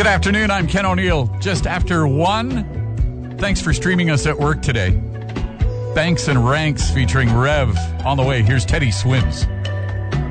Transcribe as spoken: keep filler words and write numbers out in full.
Good afternoon. I'm Ken O'Neill. Just after one. Thanks for streaming us at work today. Banks and Ranks featuring Rev. On the way, here's Teddy Swims.